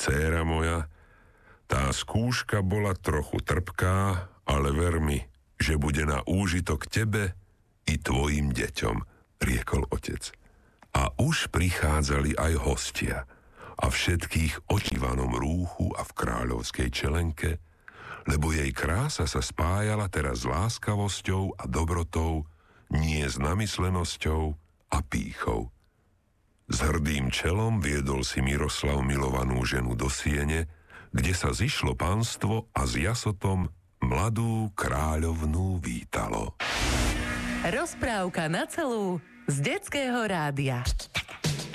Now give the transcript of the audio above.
Dcéra moja, tá skúška bola trochu trpká, ale ver mi, že bude na úžitok tebe i tvojim deťom, riekol otec. A už prichádzali aj hostia a všetkých očívanom rúchu a v kráľovskej čelenke, lebo jej krása sa spájala teraz s láskavosťou a dobrotou, nie s namyslenosťou a pýchou. S hrdým čelom viedol si Miroslav milovanú ženu do siene, kde sa zišlo pánstvo a s jasotom mladú kráľovnú vítalo. Rozprávka na celú z Detského rádia.